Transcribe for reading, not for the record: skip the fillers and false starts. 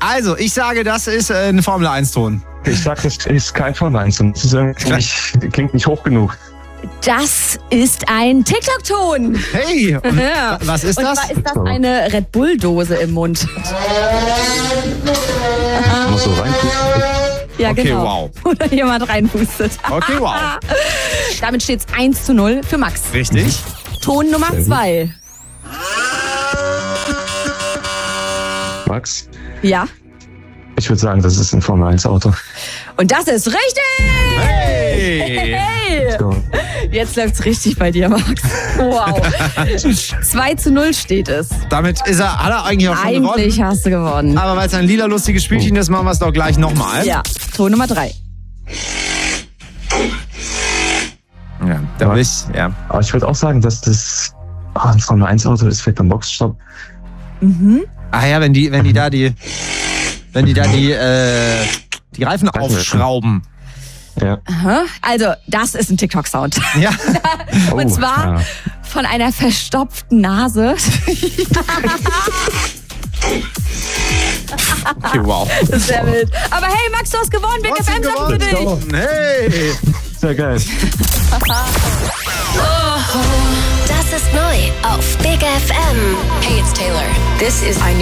Also, ich sage, das ist ein Formel-1-Ton. Ich sag, das ist kein Formel 1 und das ist irgendwie klingt nicht hoch genug. Das ist ein TikTok-Ton. Hey, und was ist Und das? zwar ist das eine Red Bull-Dose im Mund. Muss so rein. Ja, Okay, genau. wow. Oder jemand reinpustet. Okay, wow. Damit steht es 1:0 für Max. Richtig. Ton Nummer 2. Max, Ja. ich würde sagen, das ist ein Formel 1 Auto. Und das ist richtig! Hey! Hey! So. Jetzt läuft's richtig bei dir, Max. Wow. 2:0 steht es. Damit hat er eigentlich auch schon Eigentlich gewonnen. hast du gewonnen. Aber weil es ein lila lustiges Spielchen ist, machen wir es doch gleich nochmal. Ja. Ton Nummer 3. Ja, da will ich, ja. Aber ich würde auch sagen, dass das ein Formel 1 Auto ist, vielleicht beim Boxenstopp. Ach ja, wenn die da die Reifen aufschrauben. Ja. Also, das ist ein TikTok-Sound. Ja. Und zwar ja. von einer verstopften Nase. Okay, wow. Das ist sehr wild. Aber hey, Max, du hast gewonnen. Big FM sagt für dich. Hey! Sehr geil. Das ist neu auf Big FM. Hey, it's Taylor. This is I Knew